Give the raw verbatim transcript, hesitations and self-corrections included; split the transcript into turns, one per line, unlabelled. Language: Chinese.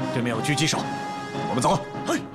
对面有狙击手，我们走。
嘿。